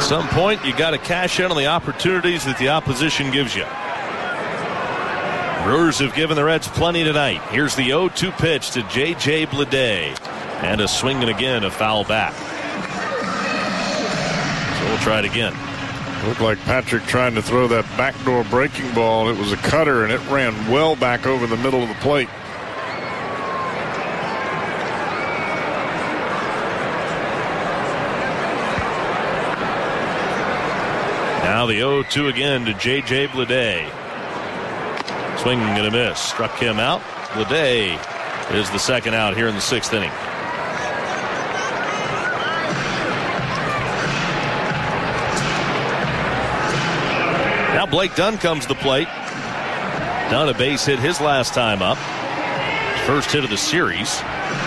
At some point, you got to cash in on the opportunities that the opposition gives you. Brewers have given the Reds plenty tonight. Here's the 0-2 pitch to J.J. Bleday. And a swing and again, a foul back. So we'll try it again. Looked like Patrick trying to throw that backdoor breaking ball. It was a cutter, and it ran well back over the middle of the plate. Now the 0-2 again to J.J. Bleday. Swinging and a miss. Struck him out. Bleday is the second out here in the 6th inning. Now Blake Dunn comes to the plate. Dunn a base hit his last time up. First hit of the series.